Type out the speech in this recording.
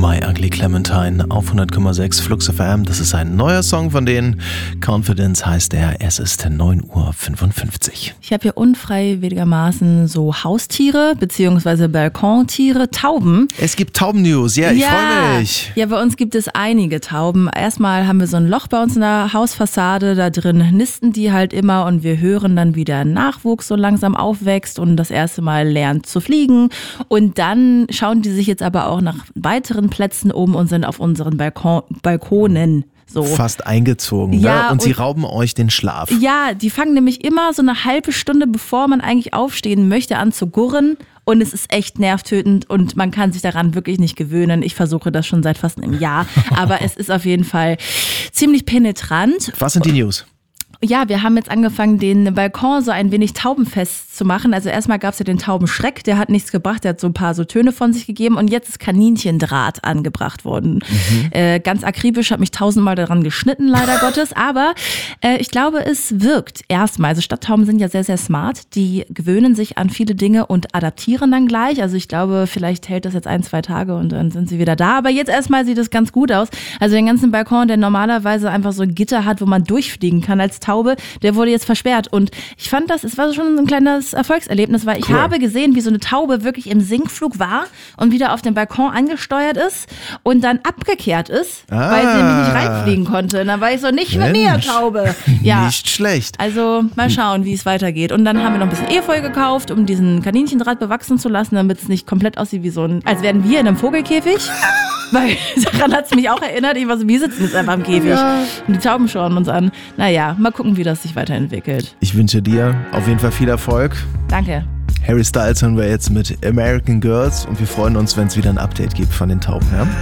My Ugly Clementine auf 100,6 Flux FM. Das ist ein neuer Song von denen. Confidence heißt er. Es ist 9:55 Uhr. Ich habe hier unfreiwilligermaßen so Haustiere bzw. Balkontiere, Tauben. Es gibt Tauben-News. Ja, ich freue mich. Ja, bei uns gibt es einige Tauben. Erstmal haben wir so ein Loch bei uns in der Hausfassade. Da drin nisten die halt immer und wir hören dann, wie der Nachwuchs so langsam aufwächst und das erste Mal lernt zu fliegen. Und dann schauen die sich jetzt aber auch nach weiteren Plätzen um und sind auf unseren Balkonen. So. Fast eingezogen, ja, ne? Und sie rauben euch den Schlaf. Ja, die fangen nämlich immer so eine halbe Stunde, bevor man eigentlich aufstehen möchte, an zu gurren. Und es ist echt nervtötend und man kann sich daran wirklich nicht gewöhnen. Ich versuche das schon seit fast einem Jahr, aber es ist auf jeden Fall ziemlich penetrant. Was sind die News? Ja, wir haben jetzt angefangen, den Balkon so ein wenig taubenfest zu machen. Also erstmal gab es ja den Taubenschreck, der hat nichts gebracht, der hat so ein paar so Töne von sich gegeben und jetzt ist Kaninchendraht angebracht worden. Ganz akribisch, habe mich 1000-mal daran geschnitten, leider Gottes, aber ich glaube, es wirkt erstmal. Also Stadttauben sind ja sehr, sehr smart, die gewöhnen sich an viele Dinge und adaptieren dann gleich. Also ich glaube, vielleicht hält das jetzt 1-2 Tage und dann sind sie wieder da, aber jetzt erstmal sieht es ganz gut aus. Also den ganzen Balkon, der normalerweise einfach so ein Gitter hat, wo man durchfliegen kann als Taube, der wurde jetzt versperrt und ich fand es war schon ein kleines Erfolgserlebnis, weil ich habe gesehen, wie so eine Taube wirklich im Sinkflug war und wieder auf dem Balkon angesteuert ist und dann abgekehrt ist, weil sie nämlich nicht reinfliegen konnte. Und dann war ich so, nicht mit mir, Taube. Ja. Nicht schlecht. Also mal schauen, wie es weitergeht. Und dann haben wir noch ein bisschen Efeu gekauft, um diesen Kaninchendraht bewachsen zu lassen, damit es nicht komplett aussieht wie als wären wir in einem Vogelkäfig. Weil daran hat es mich auch erinnert, ich war so, wir sitzen jetzt einfach im Käfig. Ja. Und die Tauben schauen uns an. Naja, mal gucken, wie das sich weiterentwickelt. Ich wünsche dir auf jeden Fall viel Erfolg. Danke. Harry Styles hören wir jetzt mit American Girls und wir freuen uns, wenn es wieder ein Update gibt von den Tauben. Ja?